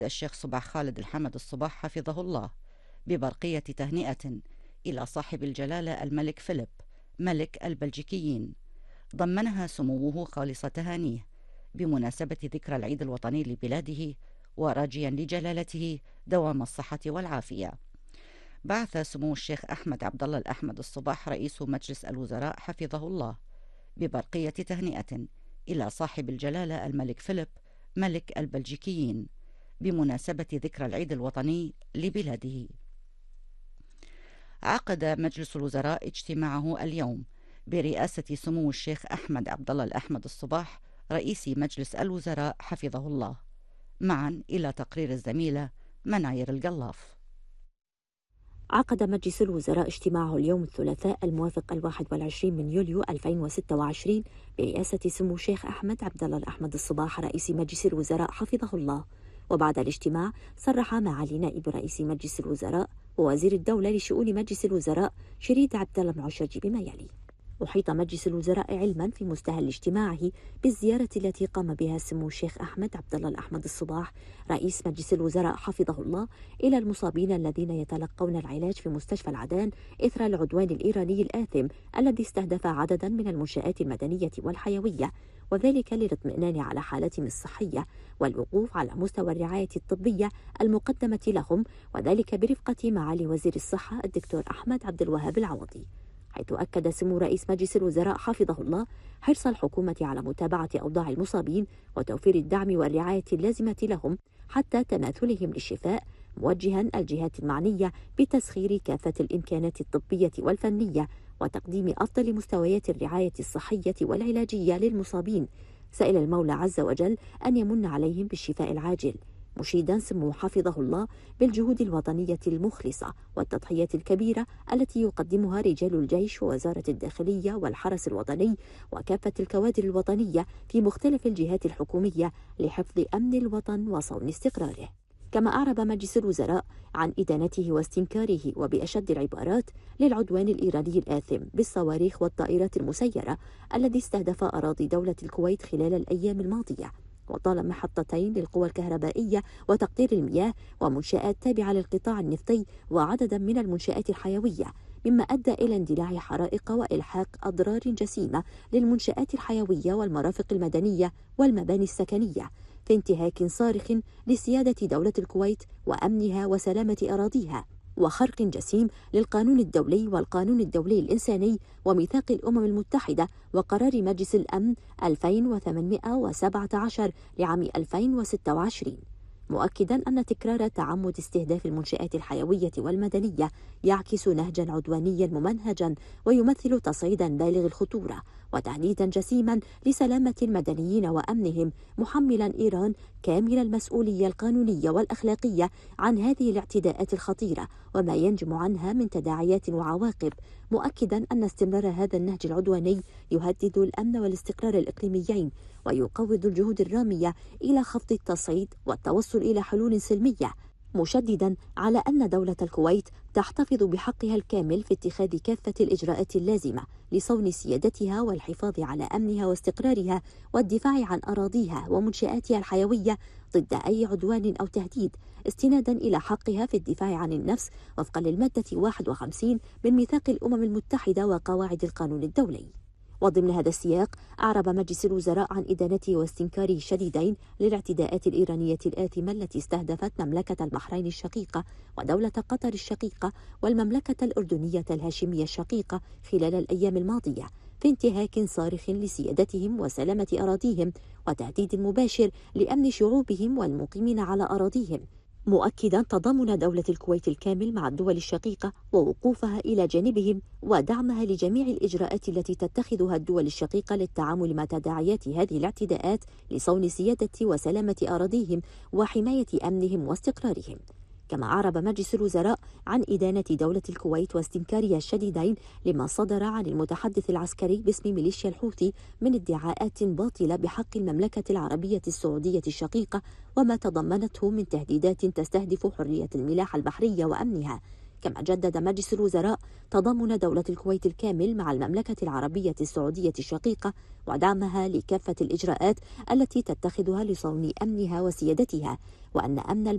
الشيخ صباح خالد الحمد الصباح حفظه الله ببرقية تهنئة إلى صاحب الجلالة الملك فيليب ملك البلجيكيين، ضمنها سموه خالص تهانيه بمناسبة ذكرى العيد الوطني لبلاده، وراجيا لجلالته دوام الصحة والعافية. بعث سمو الشيخ أحمد عبد الله الأحمد الصباح رئيس مجلس الوزراء حفظه الله ببرقية تهنئة إلى صاحب الجلالة الملك فيليب ملك البلجيكيين بمناسبة ذكرى العيد الوطني لبلاده. عقد مجلس الوزراء اجتماعه اليوم برئاسة سمو الشيخ أحمد عبد الله الأحمد الصباح رئيس مجلس الوزراء حفظه الله. معا إلى تقرير الزميلة مناير القلاف. عقد مجلس الوزراء اجتماعه اليوم الثلاثاء الموافق 21 من يوليو 2026 برئاسة سمو الشيخ أحمد عبد الله الأحمد الصباح رئيس مجلس الوزراء حفظه الله. وبعد الاجتماع صرح معالي نائب رئيس مجلس الوزراء ووزير الدولة لشؤون مجلس الوزراء شريد عبد الله معشرجي بما يلي: أحيط مجلس الوزراء علما في مستهل اجتماعه بالزيارة التي قام بها سمو الشيخ أحمد عبد الله الأحمد الصباح رئيس مجلس الوزراء حفظه الله إلى المصابين الذين يتلقون العلاج في مستشفى العدان إثر العدوان الإيراني الآثم الذي استهدف عددا من المنشآت المدنية والحيوية، وذلك للاطمئنان على حالتهم الصحية والوقوف على مستوى الرعاية الطبية المقدمة لهم، وذلك برفقة معالي وزير الصحة الدكتور أحمد عبد الوهاب العوضي. حيث أكد سمو رئيس مجلس الوزراء حفظه الله حرص الحكومة على متابعة أوضاع المصابين وتوفير الدعم والرعاية اللازمة لهم حتى تماثلهم للشفاء، موجها الجهات المعنية بتسخير كافة الإمكانات الطبية والفنية وتقديم أفضل مستويات الرعاية الصحية والعلاجية للمصابين، سائل المولى عز وجل أن يمن عليهم بالشفاء العاجل، مشيدا سمو حفظه الله بالجهود الوطنية المخلصة والتضحيات الكبيرة التي يقدمها رجال الجيش ووزارة الداخلية والحرس الوطني وكافة الكوادر الوطنية في مختلف الجهات الحكومية لحفظ أمن الوطن وصون استقراره. كما أعرب مجلس الوزراء عن إدانته واستنكاره وبأشد العبارات للعدوان الإيراني الآثم بالصواريخ والطائرات المسيرة الذي استهدف أراضي دولة الكويت خلال الأيام الماضية، وطال محطتين للقوى الكهربائية وتقطير المياه ومنشآت تابعة للقطاع النفطي وعددا من المنشآت الحيوية، مما أدى إلى اندلاع حرائق وإلحاق أضرار جسيمة للمنشآت الحيوية والمرافق المدنية والمباني السكنية، في انتهاك صارخ لسيادة دولة الكويت وأمنها وسلامة أراضيها، وخرق جسيم للقانون الدولي والقانون الدولي الإنساني وميثاق الأمم المتحدة وقرار مجلس الأمن 2817 لعام 2026، مؤكدا أن تكرار تعمد استهداف المنشآت الحيوية والمدنية يعكس نهجا عدوانيا ممنهجا ويمثل تصعيدا بالغ الخطورة وتهديدا جسيما لسلامة المدنيين وأمنهم، محملا إيران كامل المسؤولية القانونية والأخلاقية عن هذه الاعتداءات الخطيرة وما ينجم عنها من تداعيات وعواقب، مؤكدا أن استمرار هذا النهج العدواني يهدد الأمن والاستقرار الإقليميين ويقوض الجهود الرامية إلى خفض التصعيد والتوصل إلى حلول سلمية، مشددا على أن دولة الكويت تحتفظ بحقها الكامل في اتخاذ كافة الإجراءات اللازمة لصون سيادتها والحفاظ على أمنها واستقرارها والدفاع عن أراضيها ومنشآتها الحيوية ضد أي عدوان أو تهديد، استنادا إلى حقها في الدفاع عن النفس وفقا للمادة 51 من ميثاق الأمم المتحدة وقواعد القانون الدولي. وضمن هذا السياق أعرب مجلس الوزراء عن إدانته واستنكاره الشديدين للاعتداءات الإيرانية الآثمة التي استهدفت مملكة البحرين الشقيقة ودولة قطر الشقيقة والمملكة الأردنية الهاشمية الشقيقة خلال الأيام الماضية، في انتهاك صارخ لسيادتهم وسلامة أراضيهم وتهديد مباشر لأمن شعوبهم والمقيمين على أراضيهم، مؤكدا تضامن دولة الكويت الكامل مع الدول الشقيقة ووقوفها إلى جانبهم ودعمها لجميع الإجراءات التي تتخذها الدول الشقيقة للتعامل مع تداعيات هذه الاعتداءات لصون سيادة وسلامة أراضيهم وحماية أمنهم واستقرارهم. كما أعرب مجلس الوزراء عن إدانة دولة الكويت واستنكارها الشديدين لما صدر عن المتحدث العسكري باسم ميليشيا الحوثي من ادعاءات باطلة بحق المملكة العربية السعودية الشقيقة وما تضمنته من تهديدات تستهدف حرية الملاحة البحرية وأمنها. كما جدد مجلس الوزراء تضامن دولة الكويت الكامل مع المملكة العربية السعودية الشقيقة ودعمها لكافة الإجراءات التي تتخذها لصون أمنها وسيادتها، وأن أمن